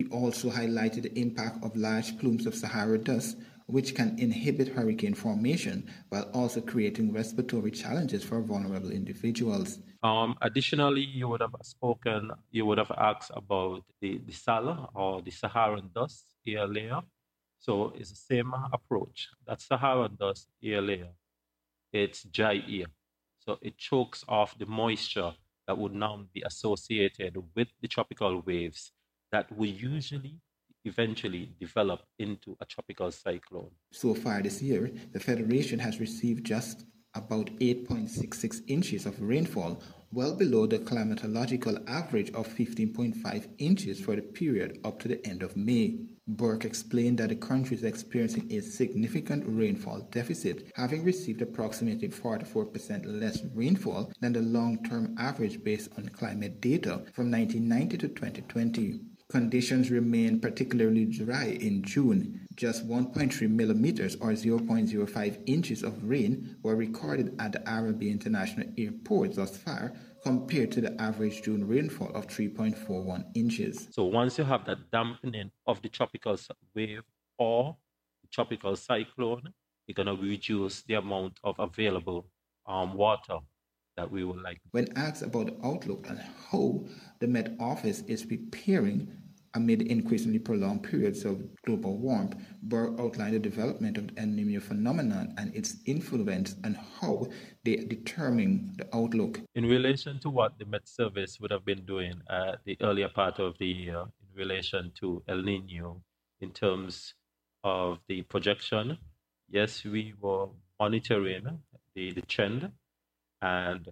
It also highlighted the impact of large plumes of Sahara dust, which can inhibit hurricane formation while also creating respiratory challenges for vulnerable individuals. Additionally, you would have asked about the SAL or the Saharan dust air layer. So it's the same approach. That Saharan dust air layer, it's dry air. So it chokes off the moisture that would now be associated with the tropical waves that will usually eventually develop into a tropical cyclone. So far this year, the Federation has received just about 8.66 inches of rainfall, well below the climatological average of 15.5 inches for the period up to the end of May. Burke explained that the country is experiencing a significant rainfall deficit, having received approximately 44% less rainfall than the long-term average based on climate data from 1990 to 2020. Conditions remain particularly dry in June. Just 1.3 millimeters or 0.05 inches of rain were recorded at the Arabi International Airport thus far, compared to the average June rainfall of 3.41 inches. So once you have that dampening of the tropical wave or the tropical cyclone, you're going to reduce the amount of available water that we would like. When asked about the outlook and how the Met Office is preparing amid increasingly prolonged periods of global warmth, Burke outlined the development of the El Niño phenomenon and its influence and how they determine the outlook. In relation to what the Met Service would have been doing at the earlier part of the year in relation to El Niño in terms of the projection, yes, we were monitoring the trend, and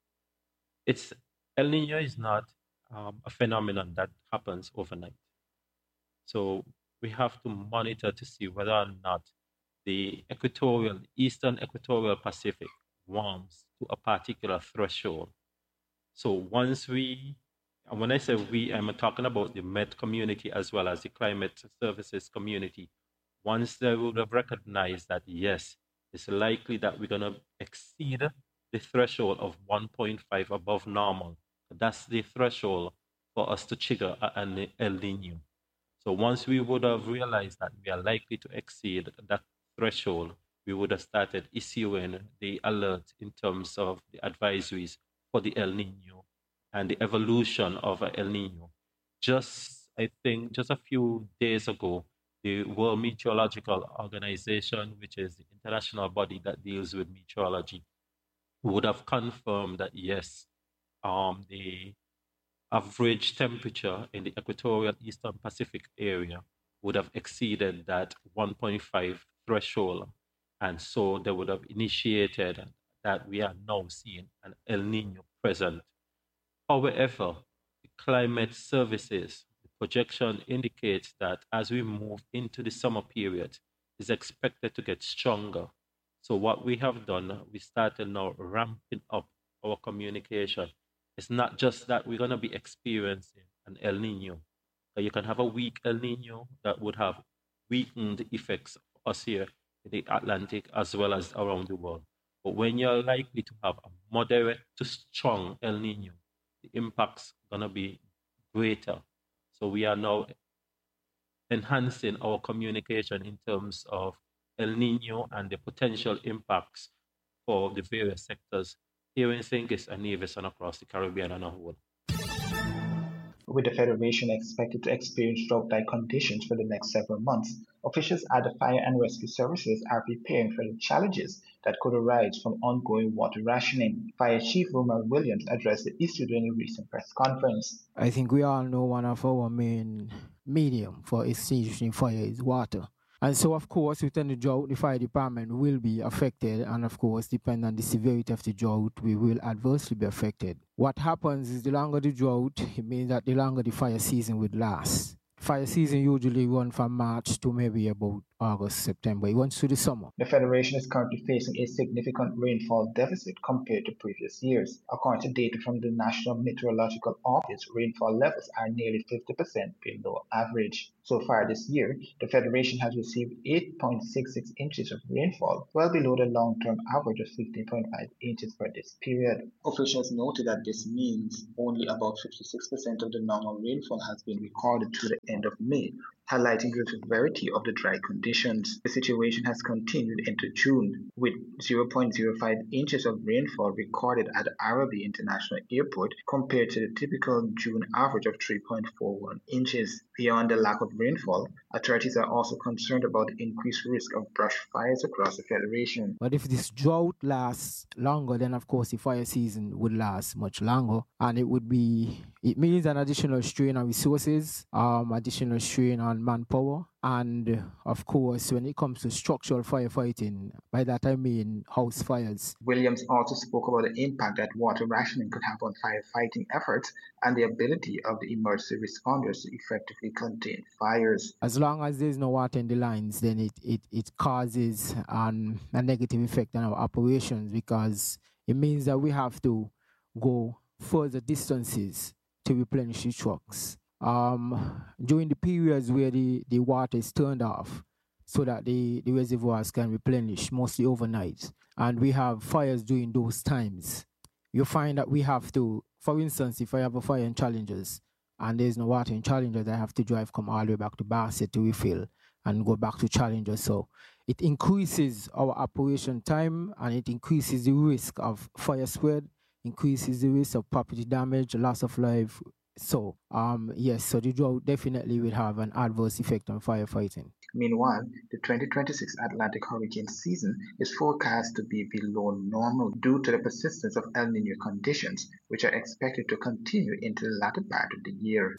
El Niño is not a phenomenon that happens overnight. So we have to monitor to see whether or not the eastern equatorial Pacific warms to a particular threshold. So when I say we, I'm talking about the Met community as well as the climate services community. Once they would have recognized that, yes, it's likely that we're going to exceed the threshold of 1.5 above normal. That's the threshold for us to trigger an El Nino. So once we would have realized that we are likely to exceed that threshold, we would have started issuing the alert in terms of the advisories for the El Nino and the evolution of El Nino. I think just a few days ago, the World Meteorological Organization, which is the international body that deals with meteorology, would have confirmed that yes, the average temperature in the equatorial Eastern Pacific area would have exceeded that 1.5 threshold. And so they would have initiated that we are now seeing an El Nino present. However, the climate services, the projection indicates that as we move into the summer period, is expected to get stronger. So what we have done, we started now ramping up our communication. It's not just that we're going to be experiencing an El Nino. You can have a weak El Nino that would have weakened effects for us here in the Atlantic as well as around the world. But when you're likely to have a moderate to strong El Nino, the impact's going to be greater. So we are now enhancing our communication in terms of El Nino and the potential impacts for the various sectors here in St. Kitts and Nevis and across the Caribbean and a whole. With the Federation expected to experience drought-like conditions for the next several months, officials at the Fire and Rescue Services are preparing for the challenges that could arise from ongoing water rationing. Fire Chief Romal Williams addressed the issue during a recent press conference. I think we all know one of our main medium for extinguishing fire is water. And so, of course, within the drought, the fire department will be affected. And, of course, depending on the severity of the drought, we will adversely be affected. What happens is the longer the drought, it means that the longer the fire season would last. Fire season usually runs from March to maybe about August, September. It went through the summer. The Federation is currently facing a significant rainfall deficit compared to previous years. According to data from the National Meteorological Office, rainfall levels are nearly 50% below average. So far this year, the Federation has received 8.66 inches of rainfall, well below the long-term average of 15.5 inches for this period. Officials noted that this means only about 56% of the normal rainfall has been recorded through the end of May, highlighting the severity of the dry conditions. The situation has continued into June, with 0.05 inches of rainfall recorded at Arabi International Airport compared to the typical June average of 3.41 inches. Beyond the lack of rainfall, authorities are also concerned about the increased risk of brush fires across the Federation. But if this drought lasts longer, then of course the fire season would last much longer, and it means an additional strain on resources, additional strain on manpower, and of course when it comes to structural firefighting, by that I mean house fires. Williams also spoke about the impact that water rationing could have on firefighting efforts and the ability of the emergency responders to effectively contain fires. As long as there's no water in the lines, then it causes a negative effect on our operations, because it means that we have to go further distances to replenish the trucks. During the periods where the water is turned off so that the reservoirs can replenish, mostly overnight, and we have fires during those times, you find that we have to, for instance, if I have a fire in Challengers and there's no water in Challengers, I have to come all the way back to Bassett to refill and go back to Challengers. So it increases our operation time, and it increases the risk of fire spread, increases the risk of property damage, loss of life. So, so the drought definitely will have an adverse effect on firefighting. Meanwhile, the 2026 Atlantic hurricane season is forecast to be below normal due to the persistence of El Niño conditions, which are expected to continue into the latter part of the year.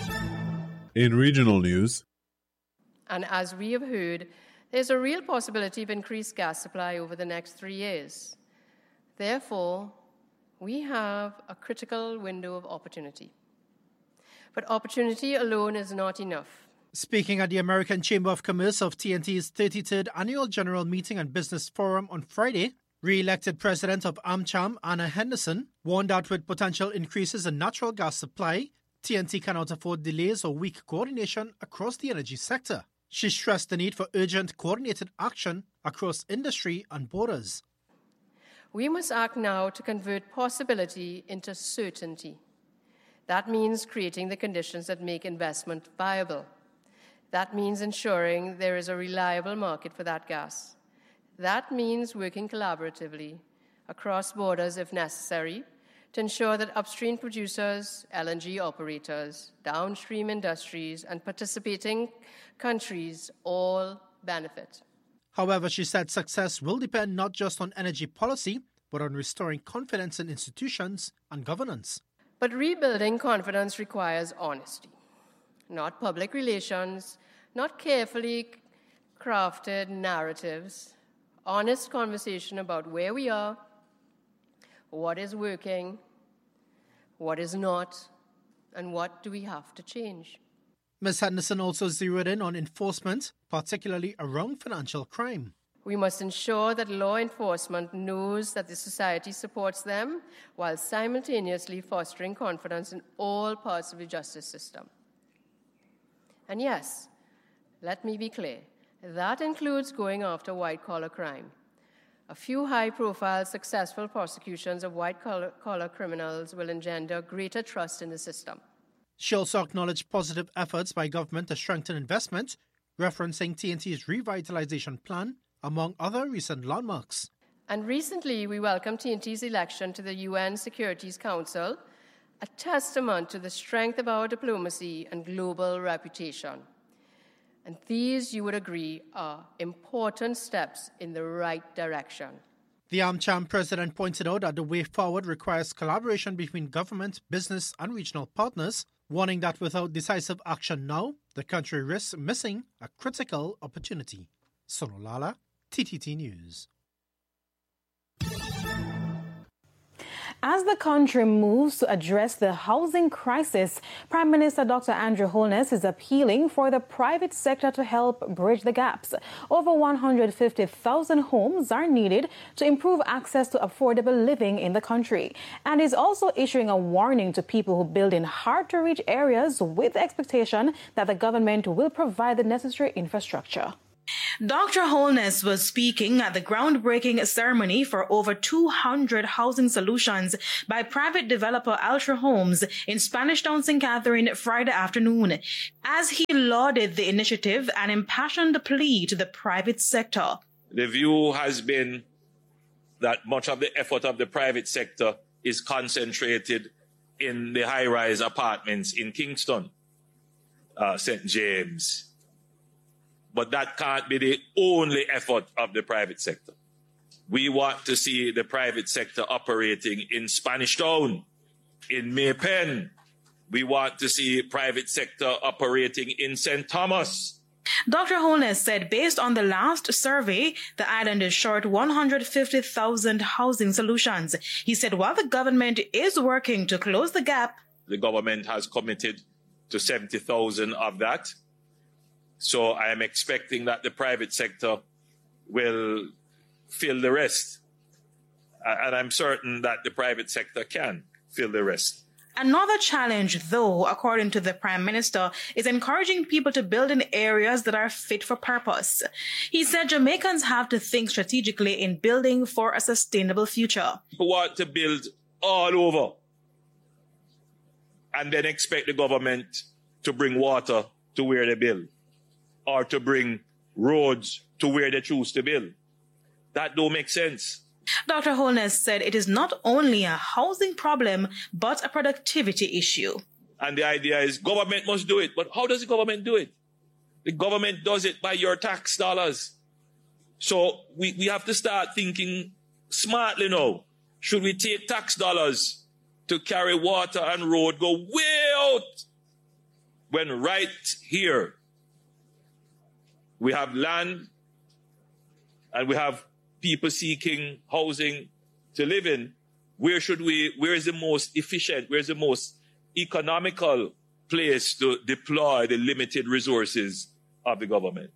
In regional news, and as we have heard, there's a real possibility of increased gas supply over the next 3 years. Therefore, we have a critical window of opportunity. But opportunity alone is not enough. Speaking at the American Chamber of Commerce of TNT's 33rd Annual General Meeting and Business Forum on Friday, re-elected President of AmCham, Anna Henderson, warned that with potential increases in natural gas supply, TNT cannot afford delays or weak coordination across the energy sector. She stressed the need for urgent coordinated action across industry and borders. We must act now to convert possibility into certainty. That means creating the conditions that make investment viable. That means ensuring there is a reliable market for that gas. That means working collaboratively across borders if necessary to ensure that upstream producers, LNG operators, downstream industries, and participating countries all benefit. However, she said success will depend not just on energy policy, but on restoring confidence in institutions and governance. But rebuilding confidence requires honesty, not public relations, not carefully crafted narratives, honest conversation about where we are, what is working, what is not, and what do we have to change. Ms. Henderson also zeroed in on enforcement, particularly around financial crime. We must ensure that law enforcement knows that the society supports them while simultaneously fostering confidence in all parts of the justice system. And yes, let me be clear, that includes going after white-collar crime. A few high-profile, successful prosecutions of white-collar criminals will engender greater trust in the system. She also acknowledged positive efforts by government to strengthen investment, referencing TNT's revitalization plan, among other recent landmarks. And recently, we welcomed TNT's election to the UN Security Council, a testament to the strength of our diplomacy and global reputation. And these, you would agree, are important steps in the right direction. The AmCham president pointed out that the way forward requires collaboration between government, business, and regional partners, warning that without decisive action now, the country risks missing a critical opportunity. Sonolala, TTT News. As the country moves to address the housing crisis, Prime Minister Dr. Andrew Holness is appealing for the private sector to help bridge the gaps. Over 150,000 homes are needed to improve access to affordable living in the country, and is also issuing a warning to people who build in hard-to-reach areas with the expectation that the government will provide the necessary infrastructure. Dr. Holness was speaking at the groundbreaking ceremony for over 200 housing solutions by private developer Ultra Homes in Spanish Town, St. Catherine, Friday afternoon, as he lauded the initiative and impassioned plea to the private sector. The view has been that much of the effort of the private sector is concentrated in the high-rise apartments in Kingston, St. James. But that can't be the only effort of the private sector. We want to see the private sector operating in Spanish Town, in Maypen. We want to see private sector operating in St. Thomas. Dr. Holness said based on the last survey, the island is short 150,000 housing solutions. He said while the government is working to close the gap, the government has committed to 70,000 of that. So I am expecting that the private sector will fill the rest. And I'm certain that the private sector can fill the rest. Another challenge, though, according to the Prime Minister, is encouraging people to build in areas that are fit for purpose. He said Jamaicans have to think strategically in building for a sustainable future. People want to build all over and then expect the government to bring water to where they build, or to bring roads to where they choose to build. That don't make sense. Dr. Holness said it is not only a housing problem, but a productivity issue. And the idea is government must do it. But how does the government do it? The government does it by your tax dollars. So we have to start thinking smartly now. Should we take tax dollars to carry water and road, go way out, when right here we have land and we have people seeking housing to live in? Where is the most efficient, where's the most economical place to deploy the limited resources of the government?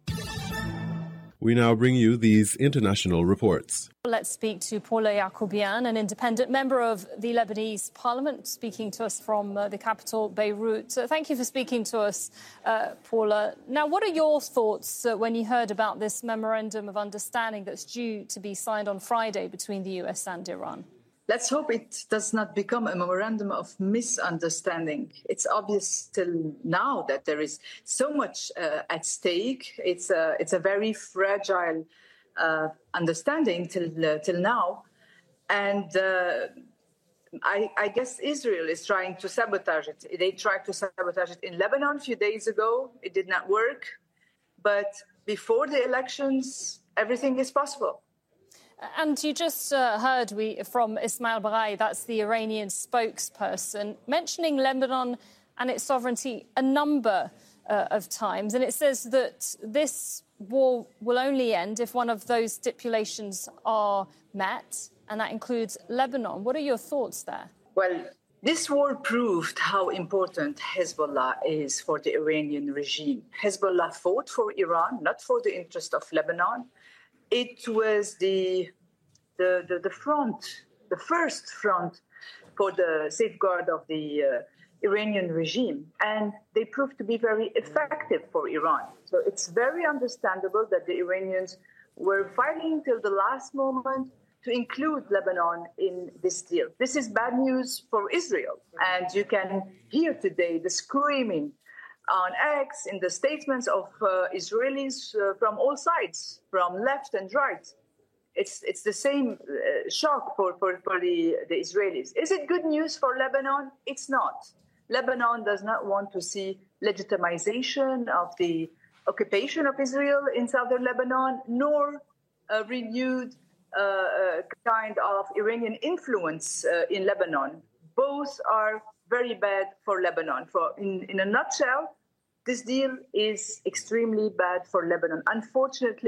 We now bring you these international reports. Let's speak to Paula Yacoubian, an independent member of the Lebanese parliament, speaking to us from the capital, Beirut. Thank you for speaking to us, Paula. Now, what are your thoughts when you heard about this memorandum of understanding that's due to be signed on Friday between the US and Iran? Let's hope it does not become a memorandum of misunderstanding. It's obvious till now that there is so much at stake. It's a very fragile understanding till now. And I guess Israel is trying to sabotage it. They tried to sabotage it in Lebanon a few days ago. It did not work. But before the elections, everything is possible. And you just heard from Ismail Baghai, that's the Iranian spokesperson, mentioning Lebanon and its sovereignty a number of times. And it says that this war will only end if one of those stipulations are met, and that includes Lebanon. What are your thoughts there? Well, this war proved how important Hezbollah is for the Iranian regime. Hezbollah fought for Iran, not for the interest of Lebanon. It was the first front for the safeguard of the Iranian regime, and they proved to be very effective for Iran. So it's very understandable that the Iranians were fighting till the last moment to include Lebanon in this deal. This is bad news for Israel, and you can hear today the screaming on X in the statements of Israelis from all sides, from left and right. It's the same shock for the Israelis. Is it good news for Lebanon? It's not. Lebanon does not want to see legitimization of the occupation of Israel in southern Lebanon, nor a renewed kind of Iranian influence in Lebanon. Both are very bad for Lebanon. In a nutshell, this deal is extremely bad for Lebanon. Unfortunately,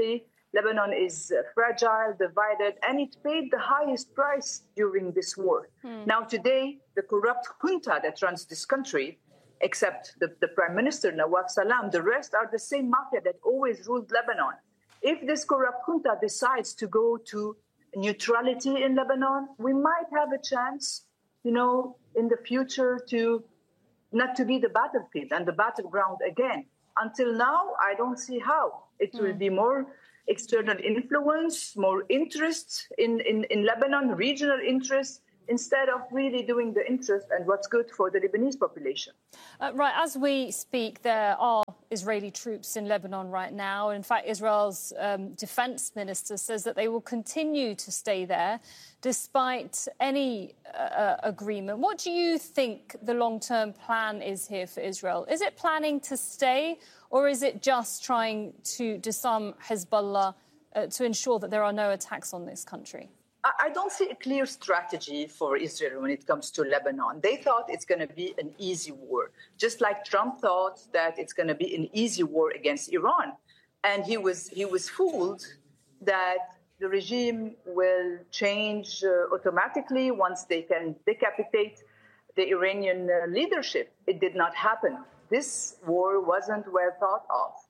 Lebanon is fragile, divided, and it paid the highest price during this war. Now today, the corrupt junta that runs this country, except the Prime Minister, Nawaf Salam, the rest are the same mafia that always ruled Lebanon. If this corrupt junta decides to go to neutrality in Lebanon, we might have a chance, in the future to not to be the battlefield and the battleground again. Until now, I don't see how. It will be more external influence, more interest in Lebanon, regional interest, instead of really doing the interest and what's good for the Lebanese population. Right, as we speak, there are Israeli troops in Lebanon right now. In fact, Israel's defense minister says that they will continue to stay there despite any agreement. What do you think the long-term plan is here for Israel? Is it planning to stay, or is it just trying to disarm Hezbollah to ensure that there are no attacks on this country? I don't see a clear strategy for Israel when it comes to Lebanon. They thought it's going to be an easy war, just like Trump thought that it's going to be an easy war against Iran. And he was fooled that the regime will change automatically once they can decapitate the Iranian leadership. It did not happen. This war wasn't well thought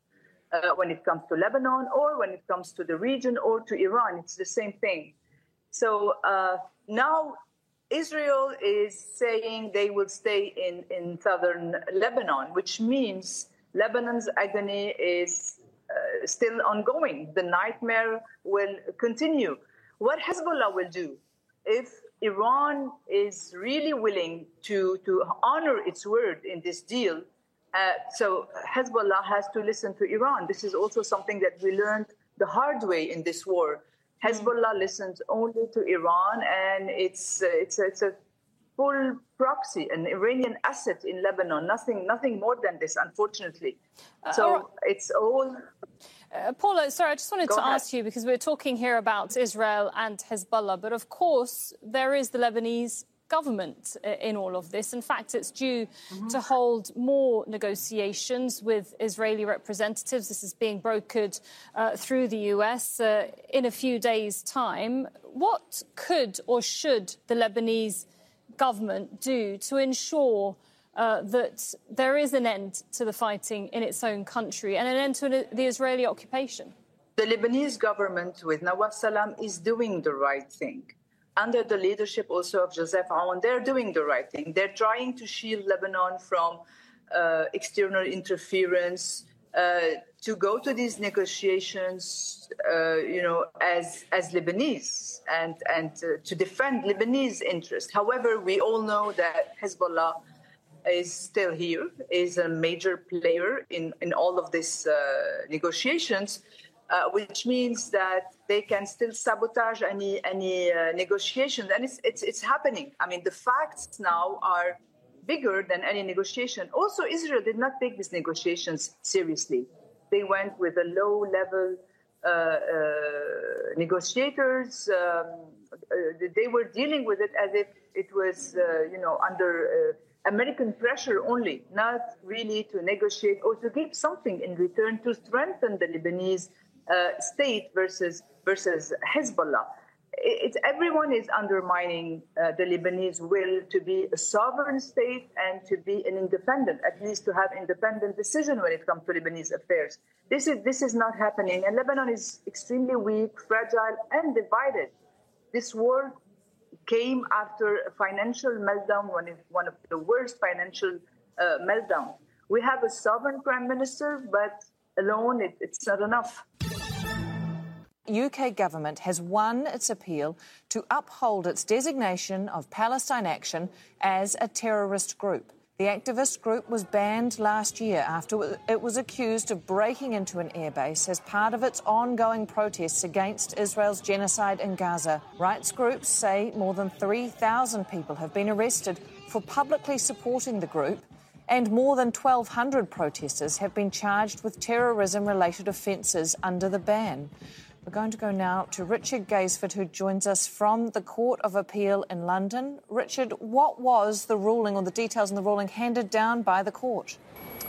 of when it comes to Lebanon or when it comes to the region or to Iran. It's the same thing. So now Israel is saying they will stay in southern Lebanon, which means Lebanon's agony is still ongoing. The nightmare will continue. What Hezbollah will do, if Iran is really willing to honor its word in this deal, so Hezbollah has to listen to Iran. This is also something that we learned the hard way in this war. Hezbollah listens only to Iran, and it's a full proxy, an Iranian asset in Lebanon. Nothing more than this, unfortunately. So it's all. Paula, sorry, I just wanted to ask you, because we're talking here about Israel and Hezbollah, but of course there is the Lebanese government in all of this. In fact, it's due to hold more negotiations with Israeli representatives. This is being brokered through the US in a few days' time. What could or should the Lebanese government do to ensure that there is an end to the fighting in its own country and an end to the Israeli occupation? The Lebanese government with Nawaf Salam is doing the right thing. Under the leadership also of Joseph Aoun, they're doing the right thing. They're trying to shield Lebanon from external interference, to go to these negotiations, as Lebanese and to defend Lebanese interests. However, we all know that Hezbollah is still here, is a major player in all of these negotiations. Which means that they can still sabotage any negotiations, and it's happening. I mean, the facts now are bigger than any negotiation. Also, Israel did not take these negotiations seriously. They went with a low-level negotiators. They were dealing with it as if it was, under American pressure only, not really to negotiate or to give something in return to strengthen the Lebanese state versus Hezbollah. Everyone is undermining the Lebanese will to be a sovereign state and to be an independent, at least to have independent decision when it comes to Lebanese affairs. This is not happening, and Lebanon is extremely weak, fragile, and divided. This war came after a financial meltdown, one of the worst financial meltdowns. We have a sovereign prime minister, but alone it's not enough. UK government has won its appeal to uphold its designation of Palestine Action as a terrorist group. The activist group was banned last year after it was accused of breaking into an airbase as part of its ongoing protests against Israel's genocide in Gaza. Rights groups say more than 3,000 people have been arrested for publicly supporting the group, and more than 1,200 protesters have been charged with terrorism-related offences under the ban. We're going to go now to Richard Gaisford, who joins us from the Court of Appeal in London. Richard, what was the ruling or the details in the ruling handed down by the court?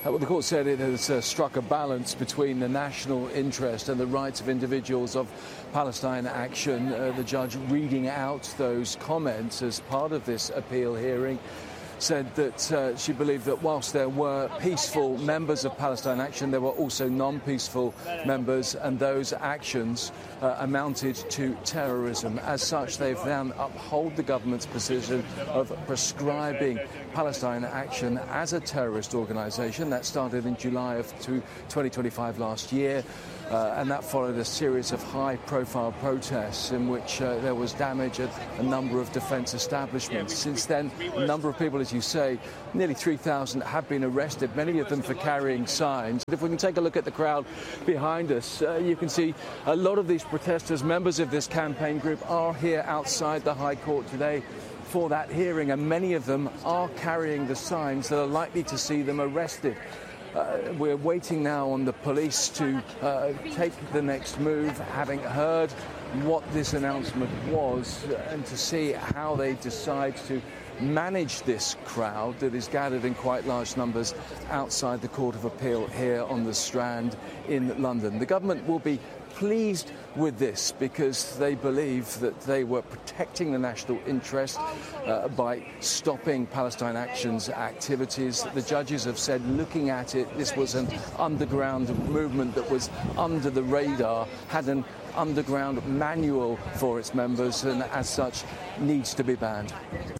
Well, the court said it has struck a balance between the national interest and the rights of individuals of Palestine Action. The judge reading out those comments as part of this appeal hearing said that she believed that whilst there were peaceful members of Palestine Action, there were also non-peaceful members, and those actions amounted to terrorism. As such, they've then upheld the government's position of prescribing Palestine Action as a terrorist organisation. That started in July of 2025 last year. And that followed a series of high-profile protests in which there was damage at a number of defence establishments. Since then, a number of people, as you say, nearly 3,000 have been arrested, many of them for carrying signs. If we can take a look at the crowd behind us, you can see a lot of these protesters, members of this campaign group, are here outside the High Court today for that hearing, and many of them are carrying the signs that are likely to see them arrested. We're waiting now on the police to take the next move, having heard what this announcement was, and to see how they decide to manage this crowd that is gathered in quite large numbers outside the Court of Appeal here on the Strand in London. The government will be pleased with this because they believe that they were protecting the national interest by stopping Palestine Action's activities. The judges have said, looking at it, this was an underground movement that was under the radar, had an underground manual for its members, and as such needs to be banned.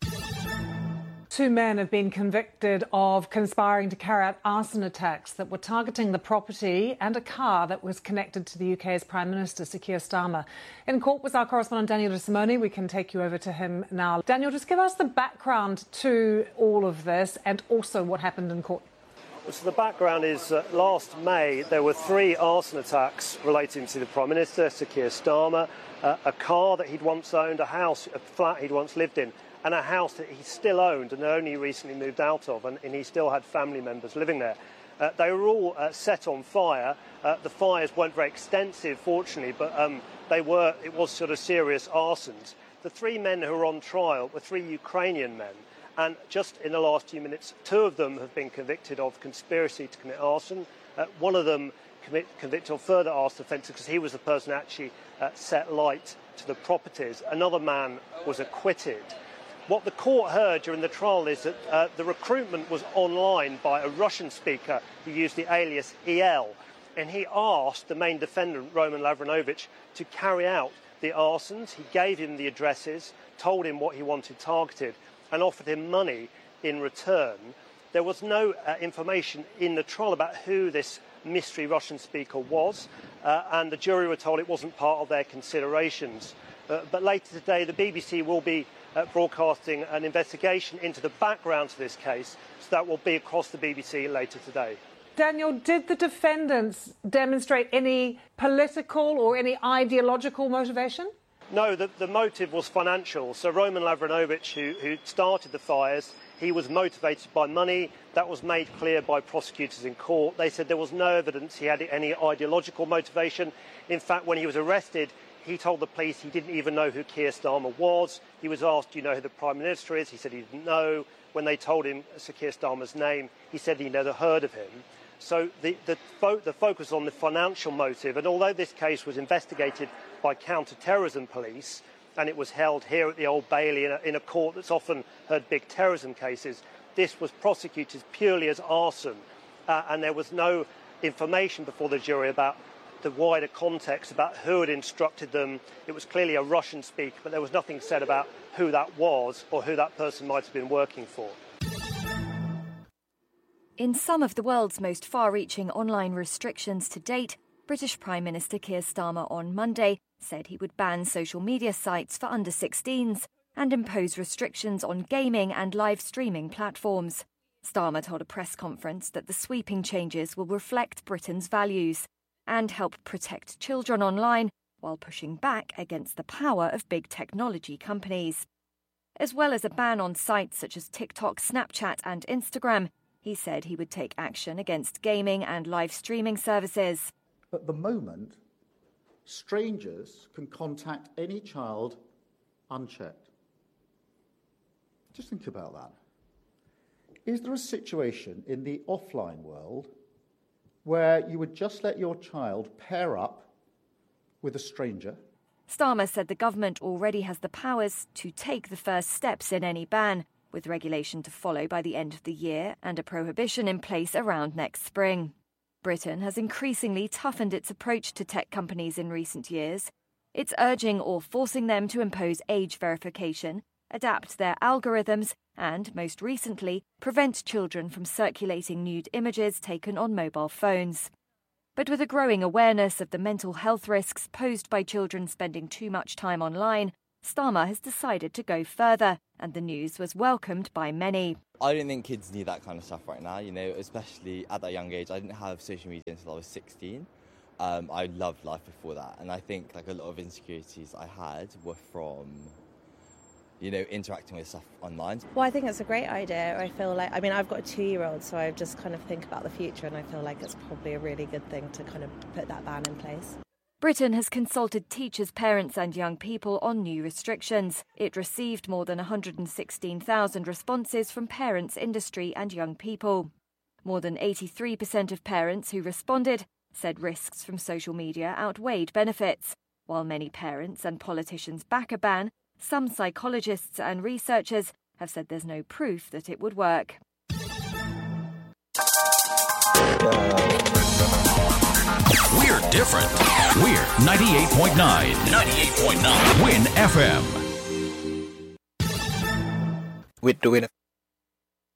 2 men have been convicted of conspiring to carry out arson attacks that were targeting the property and a car that was connected to the UK's Prime Minister, Sir Keir Starmer. In court was our correspondent Daniel De Simone. We can take you over to him now. Daniel, just give us the background to all of this and also what happened in court. So the background is last May there were 3 arson attacks relating to the Prime Minister, Sir Keir Starmer, a car that he'd once owned, a house, a flat he'd once lived in, and a house that he still owned and only recently moved out of, and he still had family members living there. They were all set on fire. The fires weren't very extensive, fortunately, but it was sort of serious arsons. The 3 men who were on trial were 3 Ukrainian men, and just in the last few minutes, 2 of them have been convicted of conspiracy to commit arson. One of them convicted of further arson offences because he was the person who actually set light to the properties. Another man was acquitted. What the court heard during the trial is that the recruitment was online by a Russian speaker who used the alias EL, and he asked the main defendant, Roman Lavrinovich, to carry out the arsons. He gave him the addresses, told him what he wanted targeted, and offered him money in return. There was no information in the trial about who this mystery Russian speaker was, and the jury were told it wasn't part of their considerations. But later today, the BBC will be broadcasting an investigation into the background to this case, so that will be across the BBC later today. Daniel, did the defendants demonstrate any political or any ideological motivation? No, the motive was financial. So Roman Lavrinovich, who started the fires, he was motivated by money. That was made clear by prosecutors in court. They said there was no evidence he had any ideological motivation. In fact, when he was arrested, he told the police he didn't even know who Keir Starmer was. He was asked, do you know who the Prime Minister is? He said he didn't know. When they told him Sir Keir Starmer's name, he said he never heard of him. So the focus on the financial motive, and although this case was investigated by counter-terrorism police, and it was held here at the Old Bailey in a court that's often heard big terrorism cases, this was prosecuted purely as arson, and there was no information before the jury about the wider context about who had instructed them. It was clearly a Russian speaker, but there was nothing said about who that was or who that person might have been working for. In some of the world's most far-reaching online restrictions to date, British Prime Minister Keir Starmer on Monday said he would ban social media sites for under-16s and impose restrictions on gaming and live streaming platforms. Starmer told a press conference that the sweeping changes will reflect Britain's values and help protect children online while pushing back against the power of big technology companies. As well as a ban on sites such as TikTok, Snapchat and Instagram, he said he would take action against gaming and live streaming services. At the moment, strangers can contact any child unchecked. Just think about that. Is there a situation in the offline world where you would just let your child pair up with a stranger? Starmer said the government already has the powers to take the first steps in any ban, with regulation to follow by the end of the year and a prohibition in place around next spring. Britain has increasingly toughened its approach to tech companies in recent years. It's urging or forcing them to impose age verification, adapt their algorithms, and, most recently, prevent children from circulating nude images taken on mobile phones. But with a growing awareness of the mental health risks posed by children spending too much time online, Starmer has decided to go further, and the news was welcomed by many. I don't think kids need that kind of stuff right now, especially at that young age. I didn't have social media until I was 16. I loved life before that, and I think a lot of insecurities I had were from interacting with stuff online. Well, I think it's a great idea. I feel like, I've got a 2-year-old, so I just kind of think about the future, and I feel like it's probably a really good thing to kind of put that ban in place. Britain has consulted teachers, parents and young people on new restrictions. It received more than 116,000 responses from parents, industry and young people. More than 83% of parents who responded said risks from social media outweighed benefits. While many parents and politicians back a ban, some psychologists and researchers have said there's no proof that it would work. We're different. We're 98.9. 98.9. Win FM. With